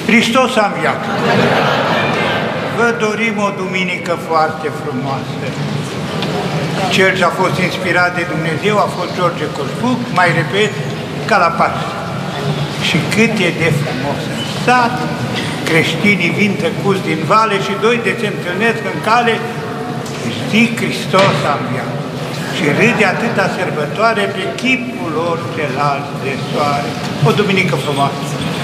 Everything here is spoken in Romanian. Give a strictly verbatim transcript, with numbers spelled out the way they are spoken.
Hristos a înviat! Vă dorim o duminică foarte frumoasă. Cel ce a fost inspirat de Dumnezeu a fost George Coșbuc, mai repet, ca la Paște. Și cât e de frumos în sat, creștinii vin trecuți din vale și doi de se întâlnesc în cale și zic Hristos a înviat. Și râde atâta sărbătoare pe chipul lor celălalt de soare. O duminică frumoasă!